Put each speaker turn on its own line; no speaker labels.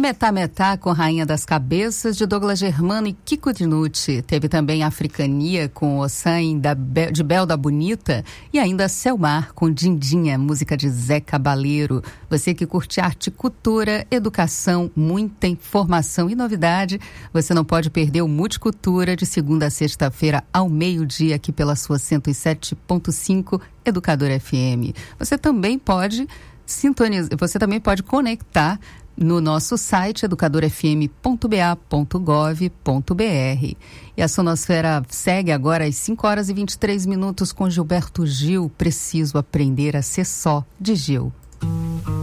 Metá Metá com Rainha das Cabeças, de Douglas Germano e Kiko Dinucci. Teve também Africania com Ossan de Bel da Bonita e ainda Selmar com Dindinha, música de Zé Cabaleiro. Você que curte arte, cultura, educação, muita informação e novidade, você não pode perder o Multicultura de segunda a sexta-feira ao meio-dia aqui pela sua 107.5 Educadora FM. Você também pode sintonizar, você também pode conectar no nosso site educadorfm.ba.gov.br. E a Sonosfera segue agora às 5h23 com Gilberto Gil, Preciso Aprender a Ser Só, de Gil.